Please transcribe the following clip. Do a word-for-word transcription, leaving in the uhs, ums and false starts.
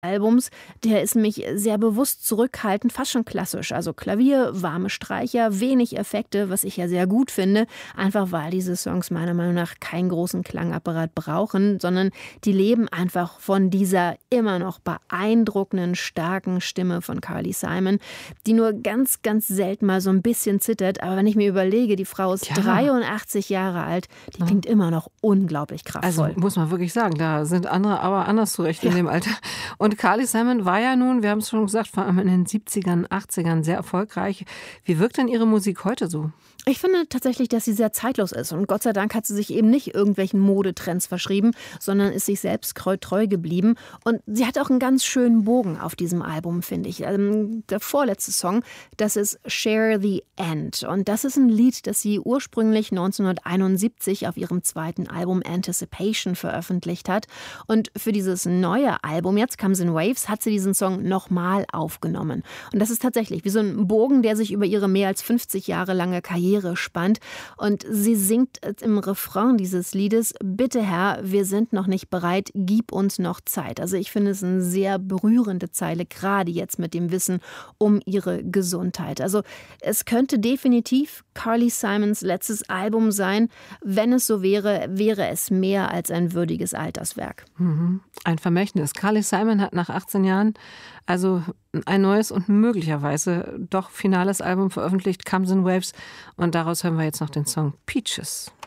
Albums, der ist nämlich sehr bewusst zurückhaltend, fast schon klassisch. Also Klavier, warme Streicher, wenig Effekte, was ich ja sehr gut finde. Einfach weil diese Songs meiner Meinung nach keinen großen Klangapparat brauchen, sondern die leben einfach von dieser immer noch beeindruckenden, starken Stimme von Carly Simon, die nur ganz, ganz selten mal so ein bisschen zittert. Aber wenn ich mir überlege, die Frau ist Ja. dreiundachtzig Jahre alt, die klingt immer noch unglaublich Also kraftvoll. muss man wirklich sagen, da sind andere aber anders zurecht in dem Alter. Und Carly Simon war ja nun, wir haben es schon gesagt, vor allem in den siebzigern, achtzigern sehr erfolgreich. Wie wirkt denn ihre Musik heute so? Ich finde tatsächlich, dass sie sehr zeitlos ist. Und Gott sei Dank hat sie sich eben nicht irgendwelchen Modetrends verschrieben, sondern ist sich selbst treu geblieben. Und sie hat auch einen ganz schönen Bogen auf diesem Album, finde ich. Ähm, der vorletzte Song, das ist Share the End. Und das ist ein Lied, das sie ursprünglich neunzehnhunderteinundsiebzig auf ihrem zweiten Album Anticipation veröffentlicht hat. Und für dieses neue Album, jetzt Comes in Waves, hat sie diesen Song nochmal aufgenommen. Und das ist tatsächlich wie so ein Bogen, der sich über ihre mehr als fünfzig Jahre lange Karriere spannt. Und sie singt im Refrain dieses Liedes: Bitte Herr, wir sind noch nicht bereit, gib uns noch Zeit. Also ich finde es eine sehr berührende Zeile, gerade jetzt mit dem Wissen um ihre Gesundheit. Also es könnte definitiv Carly Simons letztes Album sein. Wenn es so wäre, wäre es mehr als ein würdiges Alterswerk. Mhm. Ein Vermächtnis. Carly Simon hat nach achtzehn Jahren also ein neues und möglicherweise doch finales Album veröffentlicht, Comes in Waves. Und daraus hören wir jetzt noch den Song Peaches.